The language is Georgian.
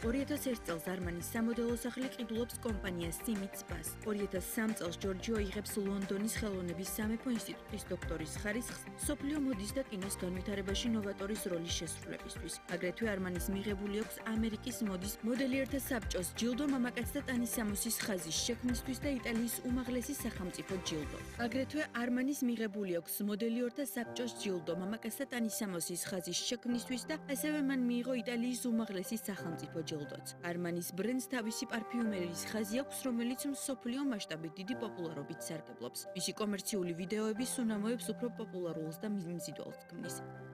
2001 წელს არმანის სამოდელო სახლი ყიდულობს კომპანია Siemens-ს. 2003 წელს ჯორჯიო იღებს ლონდონის ხელოვნების სამეფო ინსტიტუტის დოქტორის ხარისხს მსოფლიო მოდის და კინოს განვითარებაში ნოვატორის როლის შესრულებისთვის. აგრეთვე არმანის მიღებული აქვს ამერიკის მოდის მოდელიერთა საბჭოს ჯილდო მამაკაცთა ტანისამოსის ხაზის შექმნისთვის და იტალიის უმაღლესი სახელმწიფო ჯილდო. აგრეთვე არმანის მიღებული აქვს მოდელიერთა საბჭოს ჯილდო მამაკაცთა ტანისამოსის ხაზის შექმნისთვის და ასევე მან მიიღო იტალიის უმაღლესი სახელმწიფო ჯილდოც. არმანის ბრენდს თავისი პარფიუმერიის ხაზი აქვს, რომელიც მსოფლიო მასშტაბით დიდი პოპულარობით სარგებლობს. მისი კომერციული ვიდეოები სუნამოებს უფრო პოპულარულს და მიმზიდველს ქმნის.